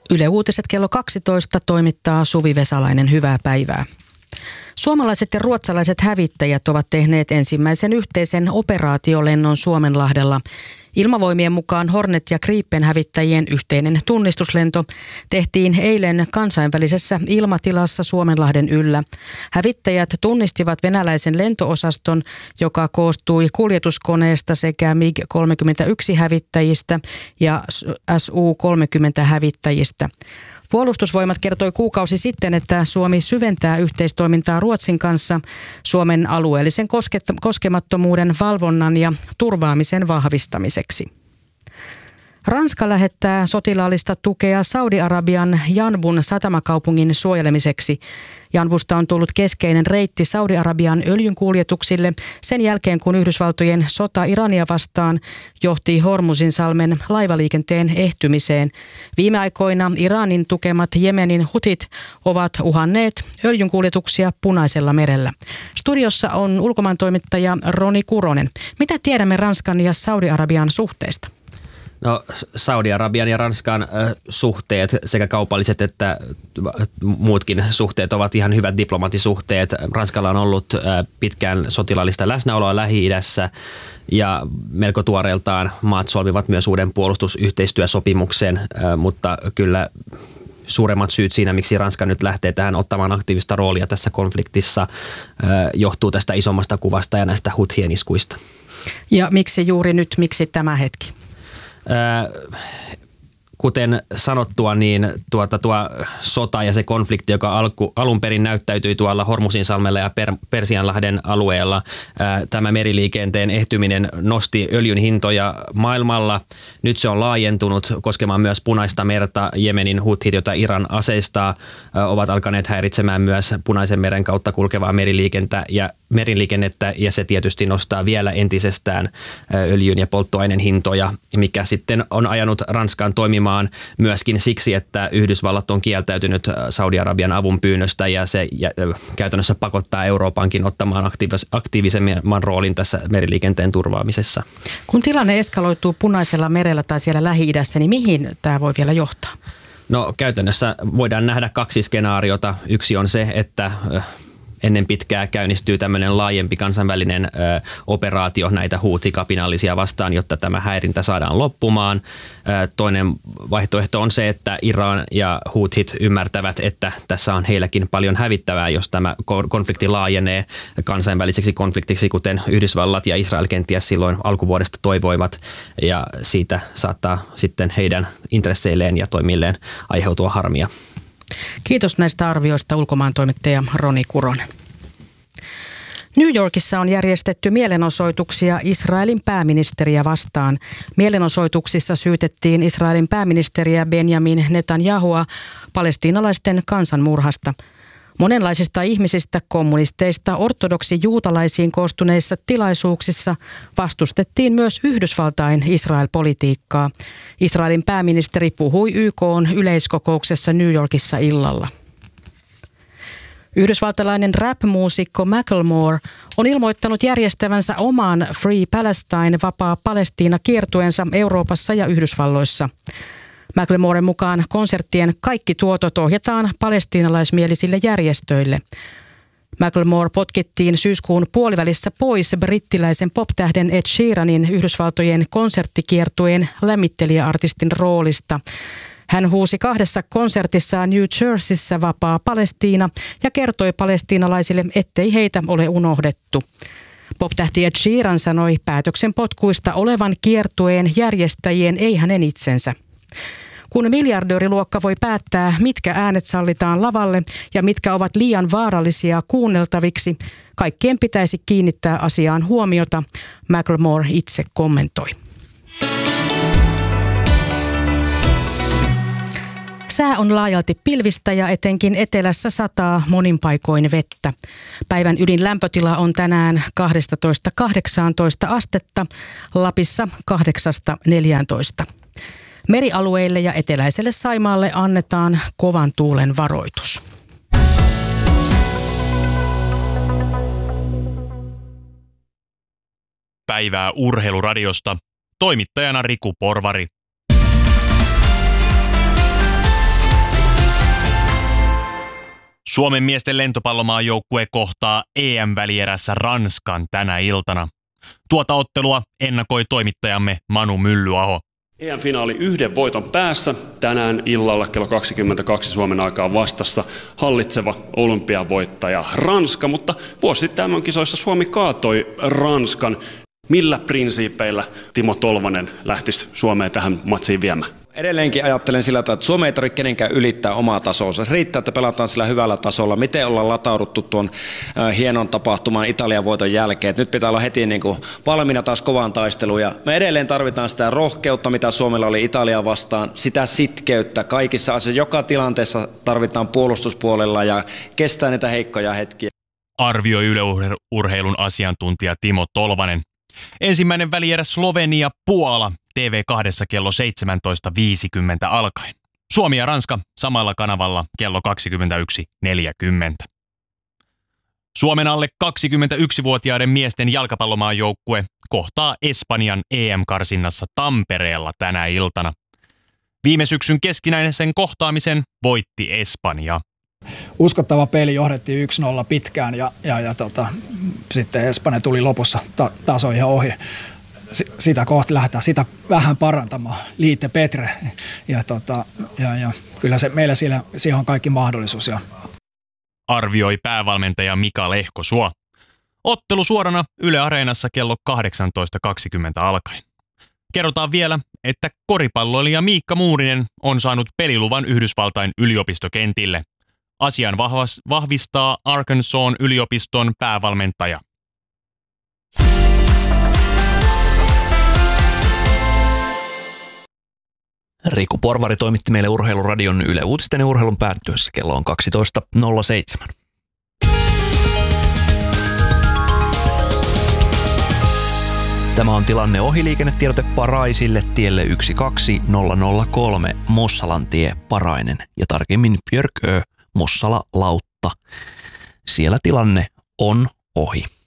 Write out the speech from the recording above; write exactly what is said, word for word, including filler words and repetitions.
Yle Uutiset kello kaksitoista toimittaa Suvi Vesalainen. Hyvää päivää. Suomalaiset ja ruotsalaiset hävittäjät ovat tehneet ensimmäisen yhteisen operaatiolennon Suomenlahdella. Ilmavoimien mukaan Hornet ja Gripen hävittäjien yhteinen tunnistuslento tehtiin eilen kansainvälisessä ilmatilassa Suomenlahden yllä. Hävittäjät tunnistivat venäläisen lentoosaston, joka koostui kuljetuskoneesta sekä M I G kolmekymmentäyksi hävittäjistä ja S U kolmekymmentä hävittäjistä. Puolustusvoimat kertoi kuukausi sitten, että Suomi syventää yhteistoimintaa Ruotsin kanssa Suomen alueellisen koskemattomuuden valvonnan ja turvaamisen vahvistamiseksi. Ranska lähettää sotilaallista tukea Saudi-Arabian Janbun satamakaupungin suojelemiseksi. Janbusta on tullut keskeinen reitti Saudi-Arabian öljynkuljetuksille sen jälkeen, kun Yhdysvaltojen sota Irania vastaan johti Hormuzinsalmen laivaliikenteen ehtymiseen. Viime aikoina Iranin tukemat Jemenin hutit ovat uhanneet öljynkuljetuksia Punaisella merellä. Studiossa on ulkomaantoimittaja Roni Kuronen. Mitä tiedämme Ranskan ja Saudi-Arabian suhteista? No, Saudi-Arabian ja Ranskan äh, suhteet, sekä kaupalliset että muutkin suhteet, ovat ihan hyvät diplomaattisuhteet. Ranskalla on ollut äh, pitkään sotilaallista läsnäoloa Lähi-idässä ja melko tuoreeltaan maat solmivat myös uuden puolustusyhteistyösopimuksen, äh, mutta kyllä suuremmat syyt siinä, miksi Ranska nyt lähtee tähän ottamaan aktiivista roolia tässä konfliktissa, äh, johtuu tästä isommasta kuvasta ja näistä Huthien iskuista. Ja miksi juuri nyt, miksi tämä hetki? Äh, kuten sanottua, niin tuota, tuo sota ja se konflikti, joka alku, alun perin näyttäytyi tuolla Hormuzinsalmella ja per, Persianlahden alueella, ää, tämä meriliikenteen ehtyminen nosti öljyn hintoja maailmalla. Nyt se on laajentunut koskemaan myös Punaista merta. Jemenin huthit, joita Iran aseistaa, ää, ovat alkaneet häiritsemään myös Punaisen meren kautta kulkevaa meriliikennettä ja meriliikennettä, ja se tietysti nostaa vielä entisestään öljyn ja polttoaineen hintoja, mikä sitten on ajanut Ranskan toimimaan myöskin siksi, että Yhdysvallat on kieltäytynyt Saudi-Arabian avun pyynnöstä, ja se käytännössä pakottaa Euroopankin ottamaan aktiivis- aktiivisemman roolin tässä meriliikenteen turvaamisessa. Kun tilanne eskaloituu Punaisella merellä tai siellä Lähi-idässä, niin mihin tämä voi vielä johtaa? No, käytännössä voidaan nähdä kaksi skenaariota. Yksi on se, että ennen pitkää käynnistyy tämmöinen laajempi kansainvälinen ö, operaatio näitä huuthi-kapinallisia vastaan, jotta tämä häirintä saadaan loppumaan. Ö, toinen vaihtoehto on se, että Iran ja huuthit ymmärtävät, että tässä on heilläkin paljon hävittävää, jos tämä konflikti laajenee kansainväliseksi konfliktiksi, kuten Yhdysvallat ja Israel kenties silloin alkuvuodesta toivoivat, ja siitä saattaa sitten heidän intresseilleen ja toimilleen aiheutua harmia. Kiitos näistä arvioista ulkomaantoimittaja Roni Kuronen. New Yorkissa on järjestetty mielenosoituksia Israelin pääministeriä vastaan. Mielenosoituksissa syytettiin Israelin pääministeriä Benjamin Netanyahua palestiinalaisten kansanmurhasta. Monenlaisista ihmisistä, kommunisteista, ortodoksi-juutalaisiin koostuneissa tilaisuuksissa vastustettiin myös Yhdysvaltain Israel-politiikkaa. Israelin pääministeri puhui Y K:n yleiskokouksessa New Yorkissa illalla. Yhdysvaltalainen rap-muusikko Macklemore on ilmoittanut järjestävänsä oman Free Palestine, vapaa Palestiina -kiertueensa Euroopassa ja Yhdysvalloissa. Macklemoren mukaan konserttien kaikki tuotot ohjataan palestiinalaismielisille järjestöille. Macklemore potkittiin syyskuun puolivälissä pois brittiläisen poptähden Ed Sheeranin Yhdysvaltojen konserttikiertueen lämmittelijäartistin roolista. Hän huusi kahdessa konsertissaan New Jerseyssä vapaa Palestiina ja kertoi palestiinalaisille, ettei heitä ole unohdettu. Poptähti Ed Sheeran sanoi päätöksen potkuista olevan kiertueen järjestäjien, ei hänen itsensä. Kun miljardööriluokka voi päättää, mitkä äänet sallitaan lavalle ja mitkä ovat liian vaarallisia kuunneltaviksi, kaikkien pitäisi kiinnittää asiaan huomiota, Macklemore itse kommentoi. Sää on laajalti pilvistä ja etenkin etelässä sataa monin paikoin vettä. Päivän ydinlämpötila on tänään kaksitoista kahdeksantoista astetta, Lapissa kahdeksasta neljääntoista. Merialueille ja eteläiselle Saimaalle annetaan kovan tuulen varoitus. Päivää Urheiluradiosta. Toimittajana Riku Porvari. Suomen miesten lentopallomaajoukkue kohtaa E M-välierässä Ranskan tänä iltana. Tuota ottelua ennakoi toimittajamme Manu Myllyaho. E M-finaali yhden voiton päässä. Tänään illalla kello kaksikymmentäkaksi Suomen aikaa vastassa hallitseva olympiavoittaja Ranska, mutta vuosi sitten M M-kisoissa Suomi kaatoi Ranskan. Millä prinsiipeillä Timo Tolvanen lähtisi Suomeen tähän matsiin viemään? Edelleenkin ajattelen sillä tavalla, että Suomi ei tarvitse kenenkään ylittää omaa tasoa. Se riittää, että pelataan sillä hyvällä tasolla. Miten ollaan latauduttu tuon äh, hienon tapahtuman Italian voiton jälkeen. Nyt pitää olla heti niin kuin valmiina taas kovaan taisteluun. Ja me edelleen tarvitaan sitä rohkeutta, mitä Suomella oli Italiaa vastaan. Sitä sitkeyttä kaikissa asioissa. Joka tilanteessa tarvitaan puolustuspuolella ja kestää niitä heikkoja hetkiä. Arvioi Yle Urheilun asiantuntija Timo Tolvanen. Ensimmäinen välierä Slovenia-Puola T V kaksi kello seitsemäntoista viisikymmentä alkaen. Suomi ja Ranska samalla kanavalla kello kaksikymmentäyksi neljäkymmentä. Suomen alle kaksikymmentäyksivuotiaiden miesten jalkapallomaajoukkue kohtaa Espanjan E M-karsinnassa Tampereella tänä iltana. Viime syksyn keskinäisen kohtaamisen voitti Espanja. Uskottava peli, johdettiin yksi nolla pitkään ja, ja, ja tota, sitten Espanja tuli lopussa ta- taso ihan ohi. S- sitä kohti lähdetään sitä vähän parantamaan, Liite Petre. Ja, tota, ja, ja kyllä se, meillä siellä, siihen on kaikki mahdollisuus. Ja. Arvioi päävalmentaja Mika Lehkosuo. Ottelu suorana Yle Areenassa kello kahdeksantoista kaksikymmentä alkaen. Kerrotaan vielä, että koripalloilija Miikka Muurinen on saanut peliluvan Yhdysvaltain yliopistokentille. Asian vahvistaa Arkansasin yliopiston päävalmentaja. Riku Porvari toimitti meille Urheiluradion Yle Uutisten ja urheilun päättyessä. Kello on kaksitoista nolla seitsemän. Tämä on tilanne ohiliikennetiedote Paraisille tielle yksi kaksi nolla nolla kolme Mossalantie Parainen ja tarkemmin Björkö Mossala Lautta. Siellä tilanne on ohi.